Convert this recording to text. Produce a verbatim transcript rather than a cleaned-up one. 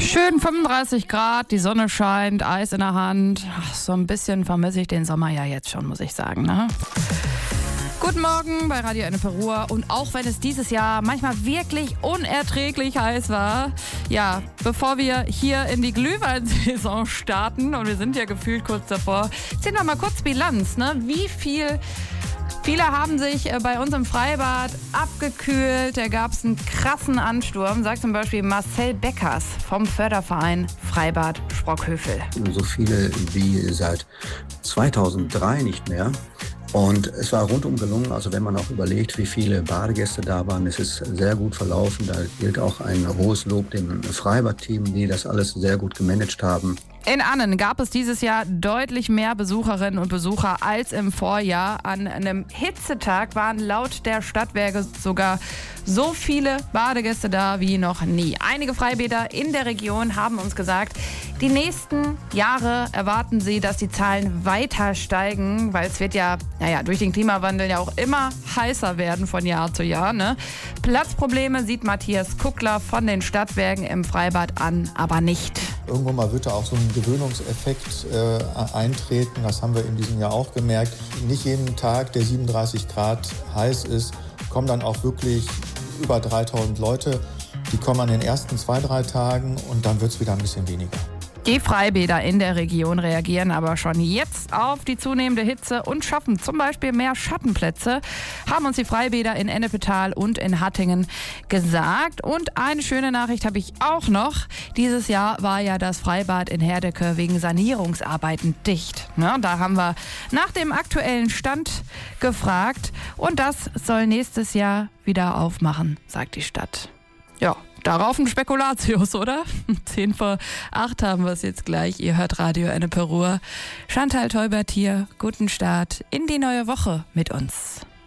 Schön fünfunddreißig Grad, die Sonne scheint, Eis in der Hand. Ach, so ein bisschen vermisse ich den Sommer ja jetzt schon, muss ich sagen, ne? Guten Morgen bei Radio Ennepe Ruhr. Und auch wenn es dieses Jahr manchmal wirklich unerträglich heiß war, ja, bevor wir hier in die Glühweinsaison starten, und wir sind ja gefühlt kurz davor, ziehen wir mal kurz Bilanz, ne? Wie viel... Viele haben sich bei uns im Freibad abgekühlt. Da gab es einen krassen Ansturm, sagt zum Beispiel Marcel Beckers vom Förderverein Freibad Sprockhövel. So viele wie seit zweitausenddrei nicht mehr. Und es war rundum gelungen, also wenn man auch überlegt, wie viele Badegäste da waren, es ist sehr gut verlaufen. Da gilt auch ein hohes Lob dem Freibad-Team, die das alles sehr gut gemanagt haben. In Annen gab es dieses Jahr deutlich mehr Besucherinnen und Besucher als im Vorjahr. An einem Hitzetag waren laut der Stadtwerke sogar so viele Badegäste da wie noch nie. Einige Freibäder in der Region haben uns gesagt, die nächsten Jahre erwarten sie, dass die Zahlen weiter steigen, weil es wird ja, naja, durch den Klimawandel ja auch immer heißer werden von Jahr zu Jahr, ne? Platzprobleme sieht Matthias Kuckler von den Stadtwerken im Freibad an, aber nicht. Irgendwann mal wird da auch so ein Gewöhnungseffekt äh, eintreten. Das haben wir in diesem Jahr auch gemerkt. Nicht jeden Tag, der siebenunddreißig Grad heiß ist, kommen dann auch wirklich über dreitausend Leute. Die kommen an den ersten zwei, drei Tagen und dann wird es wieder ein bisschen weniger. Die Freibäder in der Region reagieren aber schon jetzt auf die zunehmende Hitze und schaffen zum Beispiel mehr Schattenplätze, haben uns die Freibäder in Ennepetal und in Hattingen gesagt. Und eine schöne Nachricht habe ich auch noch. Dieses Jahr war ja das Freibad in Herdecke wegen Sanierungsarbeiten dicht. Ja, da haben wir nach dem aktuellen Stand gefragt und das soll nächstes Jahr wieder aufmachen, sagt die Stadt. Ja, darauf ein Spekulatius, oder? Zehn vor acht haben wir es jetzt gleich. Ihr hört Radio Ennepe Ruhr. Chantal Teubert hier. Guten Start in die neue Woche mit uns.